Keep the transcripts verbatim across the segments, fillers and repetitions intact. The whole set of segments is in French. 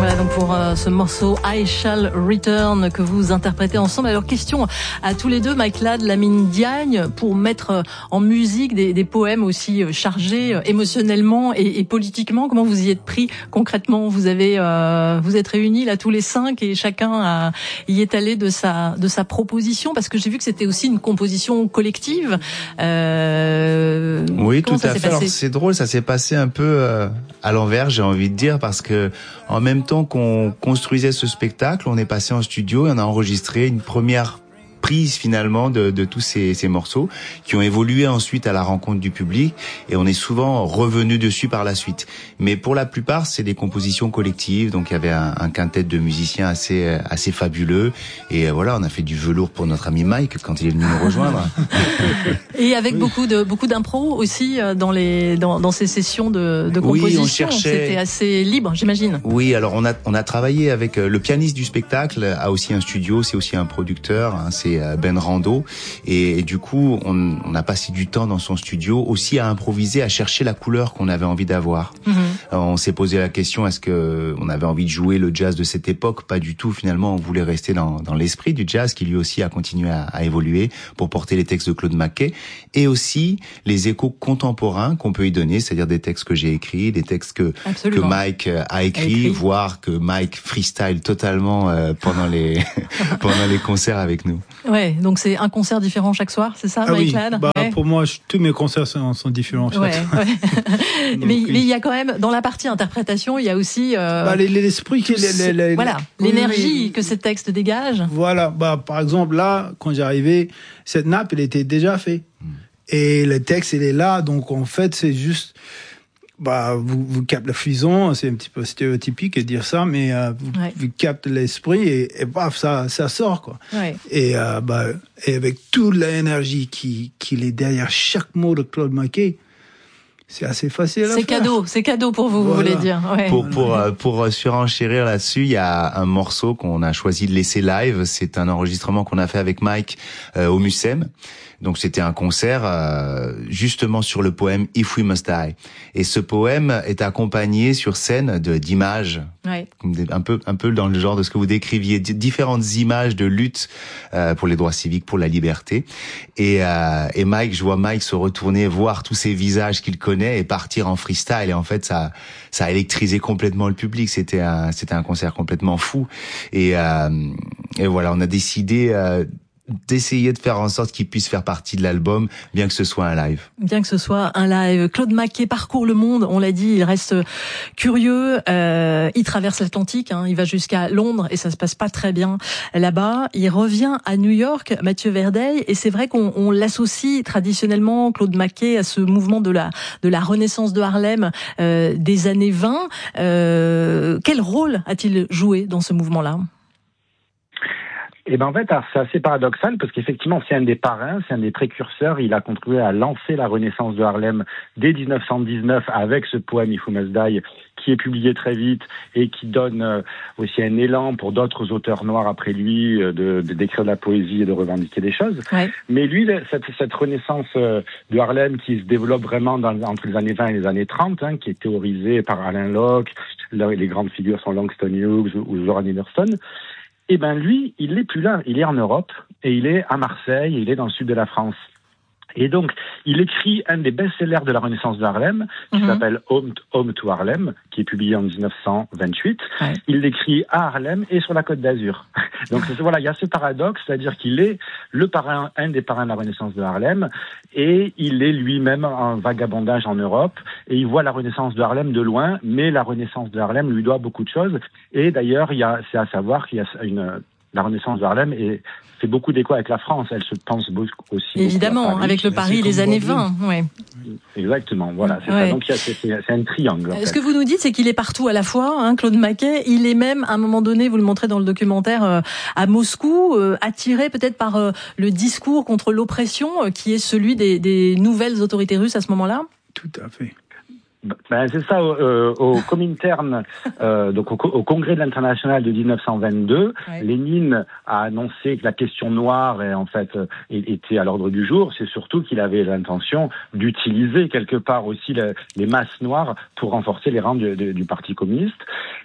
Voilà donc pour euh, ce morceau I Shall Return que vous interprétez ensemble. Alors question à tous les deux, Mike Ladd, Lamine Diagne, pour mettre en musique des, des poèmes aussi chargés émotionnellement et, et politiquement. Comment vous y êtes pris concrètement? Vous avez euh, vous êtes réunis là tous les cinq et chacun a, y est allé de sa de sa proposition, parce que j'ai vu que c'était aussi une composition collective. Euh, oui, tout à fait. Alors c'est drôle, ça s'est passé un peu euh, à l'envers, j'ai envie de dire, parce que en même temps qu'on construisait ce spectacle, on est passé en studio et on a enregistré une première prise finalement de, de tous ces, ces morceaux qui ont évolué ensuite à la rencontre du public, et on est souvent revenu dessus par la suite. Mais pour la plupart, c'est des compositions collectives, donc il y avait un, un quintet de musiciens assez assez fabuleux, et voilà, on a fait du velours pour notre ami Mike quand il est venu nous rejoindre. Et avec oui. beaucoup de beaucoup d'impro aussi dans les dans dans ces sessions de, de composition. Oui, on cherchait... C'était assez libre, j'imagine. Oui, alors on a on a travaillé avec le pianiste du spectacle, a aussi un studio, c'est aussi un producteur, hein, c'est Ben Rando, et, et du coup on, on a passé du temps dans son studio aussi à improviser, à chercher la couleur qu'on avait envie d'avoir. Mm-hmm. On s'est posé la question, est-ce que on avait envie de jouer le jazz de cette époque? Pas du tout, finalement on voulait rester dans, dans l'esprit du jazz qui lui aussi a continué à, à évoluer pour porter les textes de Claude Mackay, et aussi les échos contemporains qu'on peut y donner, c'est-à-dire des textes que j'ai écrits, des textes que, que Mike a écrits, écrit. voire que Mike freestyle totalement euh, pendant les pendant les concerts avec nous. Ouais, donc c'est un concert différent chaque soir, c'est ça, ah Mike oui. Ladd? Bah, ouais. Pour moi, je, tous mes concerts sont, sont différents chaque ouais, soir. Ouais. donc, mais oui. mais il y a quand même, dans la partie interprétation, il y a aussi euh, bah, l'esprit, qui, les, les, voilà, les, l'énergie oui, que ces textes dégagent. Voilà, bah par exemple là, quand j'arrivais, cette nappe, elle était déjà faite. Mm. Et le texte, il est là, donc en fait, c'est juste... Bah, vous, vous captez le fusion, c'est un petit peu stéréotypique de dire ça, mais euh, vous, ouais. vous captez l'esprit et, et baf, ça, ça sort, quoi. Ouais. Et, euh, bah, et avec toute l'énergie qui, qui est derrière chaque mot de Claude Mackay, c'est assez facile à c'est faire. Cadeau, c'est cadeau pour vous, voilà. Vous voulez dire. Ouais. Pour, pour, euh, pour surenchérir là-dessus, il y a un morceau qu'on a choisi de laisser live. C'est un enregistrement qu'on a fait avec Mike euh, au Mucem. Donc c'était un concert euh, justement sur le poème If We Must Die. Et ce poème est accompagné sur scène de d'images, ouais. un peu un peu dans le genre de ce que vous décriviez, différentes images de lutte euh, pour les droits civiques, pour la liberté. Et, euh, et Mike, je vois Mike se retourner, voir tous ces visages qu'il connaît et partir en freestyle. Et en fait, ça ça a électrisé complètement le public. C'était un c'était un concert complètement fou. Et euh, et voilà, on a décidé euh, d'essayer de faire en sorte qu'il puisse faire partie de l'album, bien que ce soit un live. Bien que ce soit un live. Claude Mackay parcourt le monde, on l'a dit, il reste curieux, euh, il traverse l'Atlantique, hein, il va jusqu'à Londres et ça se passe pas très bien là-bas. Il revient à New York, Mathieu Verdeil, et c'est vrai qu'on on l'associe traditionnellement, Claude Mackay, à ce mouvement de la de la Renaissance de Harlem euh, des années vingt. Euh, quel rôle a-t-il joué dans ce mouvement-là ? Eh ben en fait, c'est assez paradoxal parce qu'effectivement, c'est un des parrains, c'est un des précurseurs. Il a contribué à lancer la Renaissance de Harlem dès dix-neuf cent dix-neuf avec ce poème If We Must Die, qui est publié très vite et qui donne aussi un élan pour d'autres auteurs noirs après lui de, de d'écrire de la poésie et de revendiquer des choses. Ouais. Mais lui, cette, cette Renaissance de Harlem qui se développe vraiment dans, entre les années vingt et les années trente, hein, qui est théorisée par Alain Locke, les grandes figures sont Langston Hughes ou Zora Neale Hurston. Eh ben lui, il n'est plus là. Il est en Europe et il est à Marseille. Et il est dans le sud de la France. Et donc, il écrit un des best-sellers de la Renaissance de Harlem, qui mm-hmm. s'appelle Home to, Home to Harlem, qui est publié en dix-neuf cent vingt-huit. Ouais. Il l'écrit à Harlem et sur la Côte d'Azur. Donc voilà, il y a ce paradoxe, c'est-à-dire qu'il est le parrain, un des parrains de la Renaissance de Harlem, et il est lui-même en vagabondage en Europe, et il voit la Renaissance de Harlem de loin, mais la Renaissance de Harlem lui doit beaucoup de choses. Et d'ailleurs, il y a, c'est à savoir qu'il y a une... La Renaissance de Harlem et fait beaucoup d'écho avec la France. Elle se pense beaucoup aussi. Évidemment, beaucoup avec le Paris des années vingt. Ouais. Exactement, voilà. C'est ouais. ça. Donc c'est, c'est, c'est un triangle. Ce que vous nous dites, c'est qu'il est partout à la fois, hein, Claude Mackay. Il est même, à un moment donné, vous le montrez dans le documentaire, euh, à Moscou, euh, attiré peut-être par euh, le discours contre l'oppression, euh, qui est celui des, des nouvelles autorités russes à ce moment-là. Tout à fait. Ben c'est ça, euh, au Comintern, euh, donc au, au Congrès de l'International de dix-neuf cent vingt-deux, ouais. Lénine a annoncé que la question noire est, en fait euh, était à l'ordre du jour. C'est surtout qu'il avait l'intention d'utiliser quelque part aussi le, les masses noires pour renforcer les rangs du, du, du Parti communiste.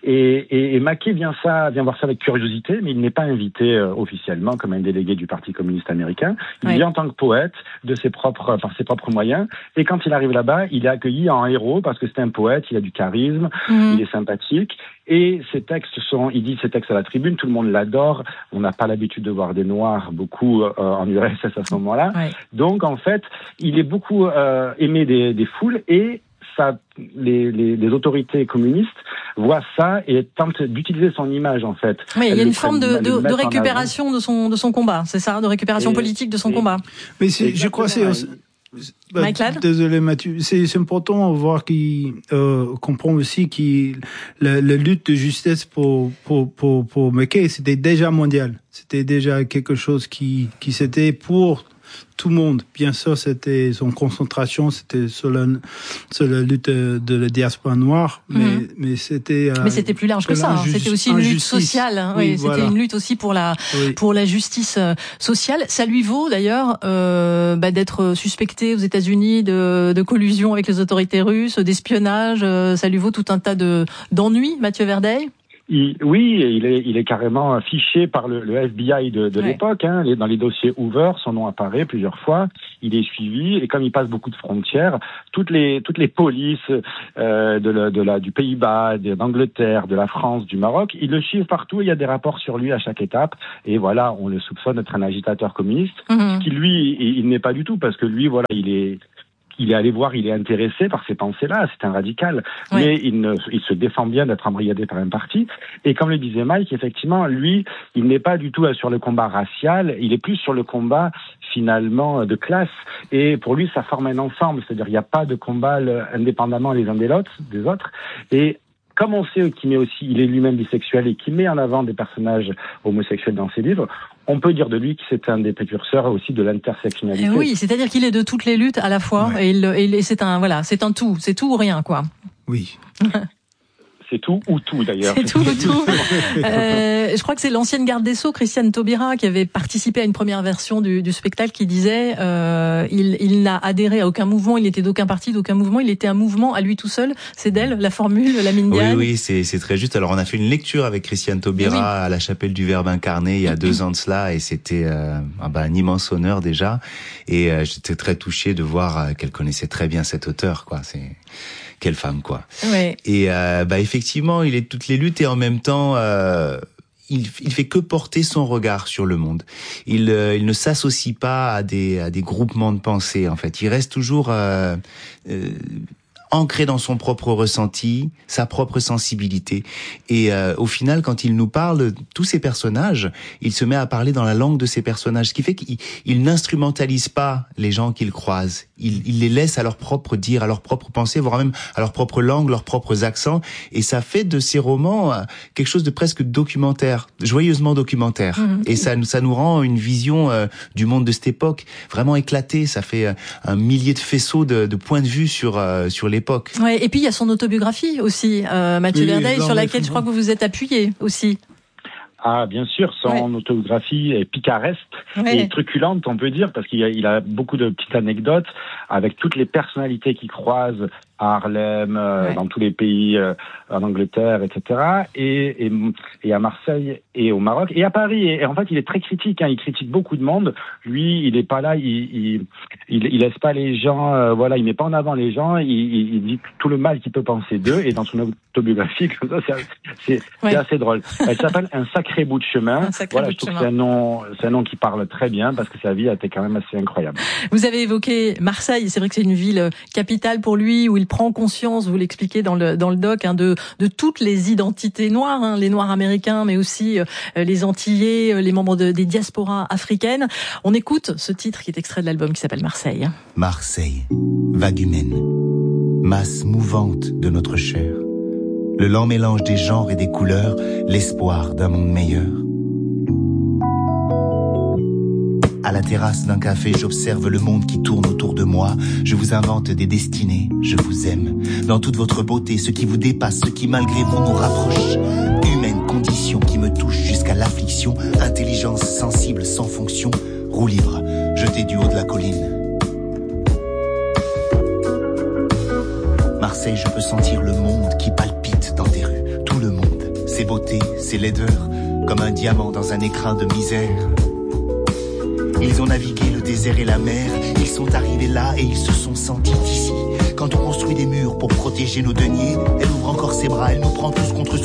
Et, et, et Mackay vient ça, vient voir ça avec curiosité, mais il n'est pas invité euh, officiellement comme un délégué du Parti communiste américain. Il oui. vient en tant que poète de ses propres, par ses propres moyens. Et quand il arrive là-bas, il est accueilli en héros parce que c'est un poète, il a du charisme, mmh. il est sympathique. Et ses textes sont, il dit ses textes à la tribune, tout le monde l'adore. On n'a pas l'habitude de voir des Noirs beaucoup euh, en U R S S à ce moment-là. Oui. Donc en fait, il est beaucoup euh, aimé des, des foules et ça, les, les, les autorités communistes voient ça et tentent d'utiliser son image en fait. Mais il y a une forme de, de, de récupération de son, de son combat, c'est ça, de récupération et, politique de son et, combat. Mais c'est, je crois que c'est aussi... Bah, désolé Mathieu, c'est, c'est important de voir qu'il euh, comprend aussi que la, la lutte de justice pour pour pour pour Mackay, c'était déjà mondial, c'était déjà quelque chose qui qui c'était pour tout le monde. Bien sûr, c'était son concentration, c'était sur la, sur la lutte de la diaspora noire, mais, mmh. mais c'était... Euh, mais c'était plus large que ça. Hein. C'était aussi une lutte sociale. Hein. Oui, oui, c'était voilà. une lutte aussi pour la, oui. pour la justice sociale. Ça lui vaut d'ailleurs euh, bah, d'être suspecté aux États-Unis de, de collusion avec les autorités russes, d'espionnage. Ça lui vaut tout un tas de, d'ennuis, Mathieu Verdeil. Il, oui, il est, il est carrément fiché par le, le F B I de, de ouais. l'époque. Hein. Dans les dossiers Hoover, son nom apparaît plusieurs fois. Il est suivi et comme il passe beaucoup de frontières, toutes les toutes les polices euh, de, la, de la du Pays-Bas, d'Angleterre, de la France, du Maroc, ils le suivent partout. Il y a des rapports sur lui à chaque étape. Et voilà, on le soupçonne d'être un agitateur communiste, mm-hmm. ce qui lui, il, il n'est pas du tout parce que lui, voilà, il est Il est allé voir, il est intéressé par ces pensées-là, c'est un radical. Oui. Mais il, ne, il se défend bien d'être embrigadé par un parti. Et comme le disait Mike, effectivement, lui, il n'est pas du tout sur le combat racial, il est plus sur le combat, finalement, de classe. Et pour lui, ça forme un ensemble, c'est-à-dire il n'y a pas de combat indépendamment les uns des autres. Des autres. Et comme on sait qu'il met aussi, il est lui-même bisexuel et qu'il met en avant des personnages homosexuels dans ses livres, on peut dire de lui que c'est un des précurseurs aussi de l'intersectionnalité. Oui, c'est-à-dire qu'il est de toutes les luttes à la fois, ouais. et, il, et c'est un voilà, c'est un tout, c'est tout ou rien quoi. Oui. C'est tout ou tout d'ailleurs. C'est tout ou tout. euh, je crois que c'est l'ancienne garde des Sceaux, Christiane Taubira, qui avait participé à une première version du, du spectacle, qui disait euh, il, il n'a adhéré à aucun mouvement, il n'était d'aucun parti, d'aucun mouvement, il était un mouvement à lui tout seul. C'est d'elle la formule, Lamine Diagne. Oui, oui, c'est, c'est très juste. Alors on a fait une lecture avec Christiane Taubira oui. à la chapelle du Verbe incarné il y a deux ans de cela, et c'était euh, ah bah, un immense honneur déjà. Et euh, j'étais très touché de voir euh, qu'elle connaissait très bien cet auteur, quoi. C'est quelle femme, quoi. Ouais. Et euh, bah effectivement, il est de toutes les luttes et en même temps, euh, il, il fait que porter son regard sur le monde. Il, euh, il ne s'associe pas à des, à des groupements de pensée. En fait, il reste toujours euh, euh, ancré dans son propre ressenti, sa propre sensibilité. Et euh, au final, quand il nous parle, tous ces personnages, il se met à parler dans la langue de ces personnages, ce qui fait qu'il il n'instrumentalise pas les gens qu'il croise. Il, il les laisse à leur propre dire, à leur propre pensée, voire même à leur propre langue, leurs propres accents. Et ça fait de ces romans quelque chose de presque documentaire, joyeusement documentaire. Mmh. Et ça, ça nous rend une vision euh, du monde de cette époque vraiment éclatée. Ça fait euh, un millier de faisceaux de, de points de vue sur euh, sur l'époque. Ouais, et puis il y a son autobiographie aussi, euh, Mathieu oui, Verdeil, sur laquelle je crois que vous vous êtes appuyé aussi. Ah, bien sûr, son ouais. autobiographie est picaresque ouais. et truculente, on peut dire, parce qu'il a, il a beaucoup de petites anecdotes avec toutes les personnalités qu'il croise à Harlem, euh, ouais. dans tous les pays, euh, en Angleterre, et cetera, et, et, et à Marseille et au Maroc, et à Paris. Et, et en fait, il est très critique, hein, il critique beaucoup de monde. Lui, il est pas là, il, il, il, il laisse pas les gens, euh, voilà, il met pas en avant les gens, il, il, il dit tout le mal qu'il peut penser d'eux, et dans son autobiographie, comme ça, c'est, c'est, ouais. c'est assez drôle. Elle s'appelle Un sacré bout de chemin. Voilà, je trouve que c'est un nom, c'est un nom qui parle très bien, parce que sa vie a été quand même assez incroyable. Vous avez évoqué Marseille, c'est vrai que c'est une ville capitale pour lui, où il prend conscience, vous l'expliquez dans le dans le doc, hein, de de toutes les identités noires, hein, les Noirs américains, mais aussi euh, les Antillais, euh, les membres de, des diasporas africaines. On écoute ce titre qui est extrait de l'album qui s'appelle Marseille. Marseille, vague humaine, masse mouvante de notre chair, le lent mélange des genres et des couleurs, l'espoir d'un monde meilleur. À la terrasse d'un café, j'observe le monde qui tourne autour de moi. Je vous invente des destinées, je vous aime. Dans toute votre beauté, ce qui vous dépasse, ce qui malgré vous nous rapproche. Humaine condition qui me touche jusqu'à l'affliction. Intelligence sensible sans fonction. Roue libre, jeté du haut de la colline. Marseille, je peux sentir le monde qui palpite dans tes rues. Tout le monde. Ces beautés, ces laideurs, comme un diamant dans un écrin de misère. Ils ont navigué le désert et la mer, ils sont arrivés là et ils se sont sentis d'ici. Quand on construit des murs pour protéger nos deniers, elle ouvre encore ses bras, elle nous prend tous contre